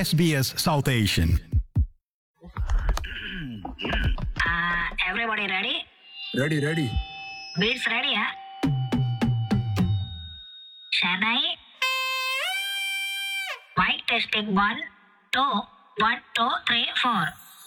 SBS South Asian. Everybody ready? Ready. Beats ready, huh? Chennai. Mic testing 1, 2, 1, 2, 3, 4.